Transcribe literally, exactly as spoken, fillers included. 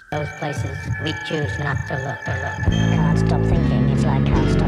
Those places we choose not to look. Can't stop thinking, it's like can't stop